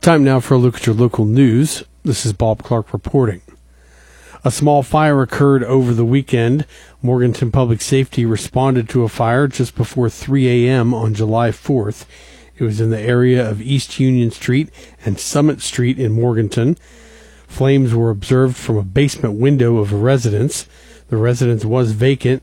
Time now for a look at your local news. This is Bob Clark reporting. A small fire occurred over the weekend. Morganton Public Safety responded to a fire just before 3 a.m. on July 4th. It was in the area of East Union Street and Summit Street in Morganton. Flames were observed from a basement window of a residence. The residence was vacant.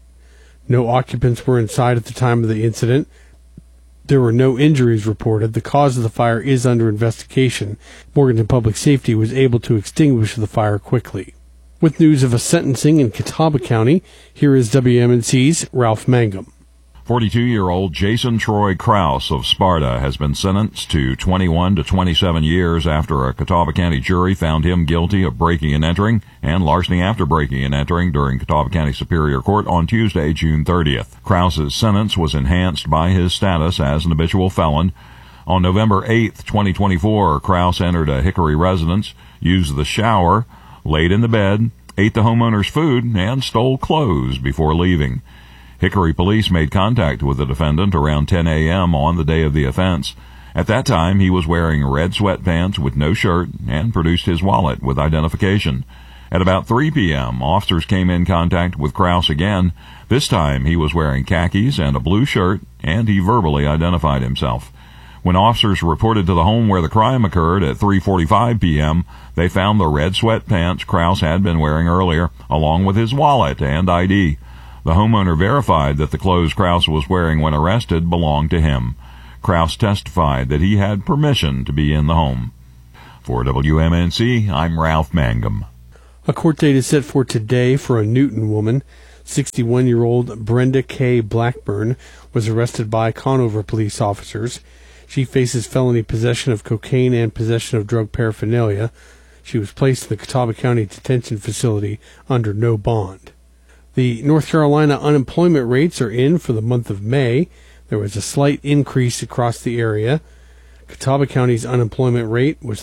No occupants were inside at the time of the incident. There were no injuries reported. The cause of the fire is under investigation. Morganton Public Safety was able to extinguish the fire quickly. With news of a sentencing in Catawba County, here is WMNC's Ralph Mangum. 42-year-old Jason Troy Krause of Sparta has been sentenced to 21 to 27 years after a Catawba County jury found him guilty of breaking and entering and larceny after breaking and entering during Catawba County Superior Court on Tuesday, June 30th. Krause's sentence was enhanced by his status as an habitual felon. On November 8th, 2024, Krause entered a Hickory residence, used the shower, laid in the bed, ate the homeowner's food, and stole clothes before leaving. Hickory police made contact with the defendant around 10 a.m. on the day of the offense. At that time, he was wearing red sweatpants with no shirt and produced his wallet with identification. At about 3 p.m., officers came in contact with Krause again. This time, he was wearing khakis and a blue shirt, and he verbally identified himself. When officers reported to the home where the crime occurred at 3:45 p.m., they found the red sweatpants Krause had been wearing earlier, along with his wallet and ID. The homeowner verified that the clothes Krause was wearing when arrested belonged to him. Krause testified that he had permission to be in the home. For WMNC, I'm Ralph Mangum. A court date is set for today for a Newton woman. 61-year-old Brenda K. Blackburn was arrested by Conover police officers. She faces felony possession of cocaine and possession of drug paraphernalia. She was placed in the Catawba County Detention Facility under no bond. The North Carolina unemployment rates are in for the month of May. There was a slight increase across the area. Catawba County's unemployment rate was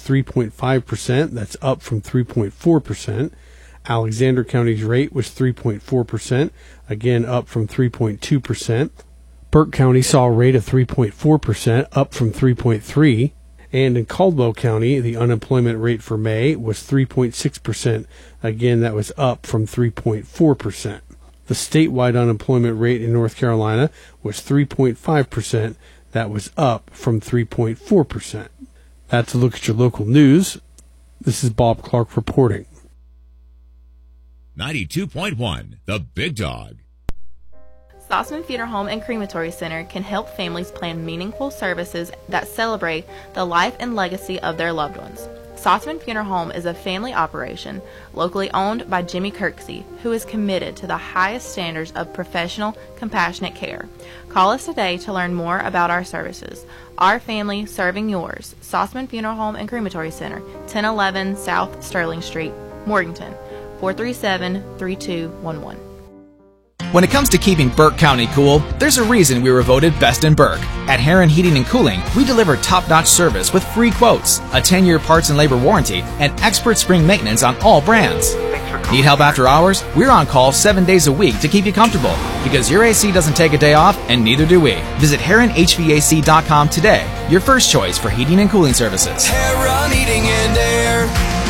3.5%. That's up from 3.4%. Alexander County's rate was 3.4%, again up from 3.2%. Burke County saw a rate of 3.4%, up from 3.3%. And in Caldwell County, the unemployment rate for May was 3.6%. Again, that was up from 3.4%. The statewide unemployment rate in North Carolina was 3.5%. That was up from 3.4%. That's a look at your local news. This is Bob Clark reporting. 92.1, The Big Dog. Stossman Funeral Home and Crematory Center can help families plan meaningful services that celebrate the life and legacy of their loved ones. Stossman Funeral Home is a family operation locally owned by Jimmy Kirksey, who is committed to the highest standards of professional, compassionate care. Call us today to learn more about our services. Our family serving yours. Stossman Funeral Home and Crematory Center, 1011 South Sterling Street, Morganton, 437-3211. When it comes to keeping Burke County cool, there's a reason we were voted Best in Burke. At Heron Heating and Cooling, we deliver top-notch service with free quotes, a 10-year parts and labor warranty, and expert spring maintenance on all brands. Need help after hours? We're on call 7 days a week to keep you comfortable, because your AC doesn't take a day off, and neither do we. Visit HeronHVAC.com today, your first choice for heating and cooling services. Heron Heating and Air,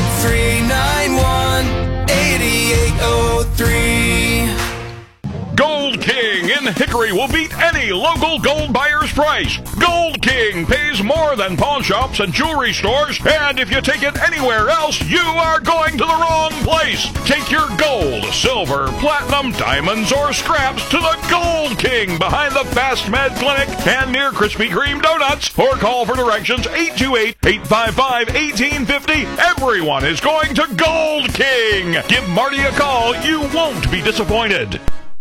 391-8803. Gold King in Hickory will beat any local gold buyer's price. Gold King pays more than pawn shops and jewelry stores, and if you take it anywhere else, you are going to the wrong place. Take your gold, silver, platinum, diamonds, or scraps to the Gold King behind the Fast Med Clinic and near Krispy Kreme Donuts, or call for directions 828-855-1850. Everyone is going to Gold King. Give Marty a call. You won't be disappointed.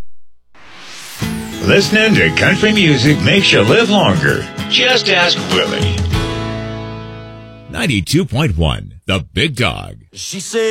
Listening to country music makes you live longer. Just ask Willie. 92.1, The Big Dog. She said